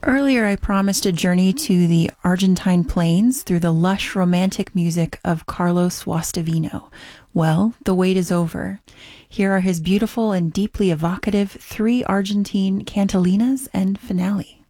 Earlier, I promised a journey to the Argentine plains through the lush romantic music of Carlos Guastavino. Well, the wait is over. Here are his beautiful and deeply evocative three Argentine cantalinas and finale.